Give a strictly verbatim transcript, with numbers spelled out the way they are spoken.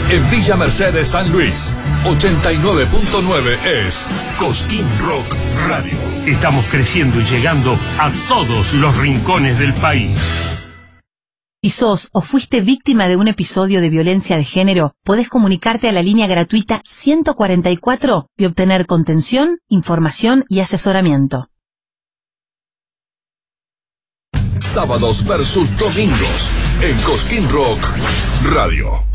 En Villa Mercedes, San Luis, ochenta y nueve punto nueve es Cosquín Rock Radio. Estamos creciendo y llegando a todos los rincones del país. Si sos o fuiste víctima de un episodio de violencia de género, podés comunicarte a la línea gratuita ciento cuarenta y cuatro y obtener contención, información y asesoramiento. Sábados versus domingos en Cosquín Rock Radio.